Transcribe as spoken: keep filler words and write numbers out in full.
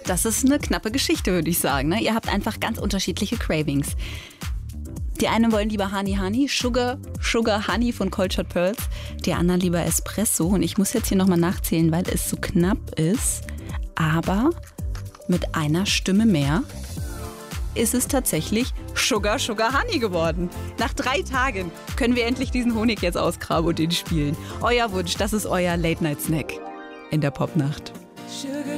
das ist eine knappe Geschichte, würde ich sagen. Ne? Ihr habt einfach ganz unterschiedliche Cravings. Die einen wollen lieber Honey Honey, Sugar, Sugar Honey von Cold Shot Pearls. Die anderen lieber Espresso. Und ich muss jetzt hier nochmal nachzählen, weil es so knapp ist. Aber mit einer Stimme mehr ist es tatsächlich Sugar, Sugar Honey geworden. Nach drei Tagen können wir endlich diesen Honig jetzt ausgraben und den spielen. Euer Wunsch, das ist euer Late-Night-Snack in der Popnacht. Sugar,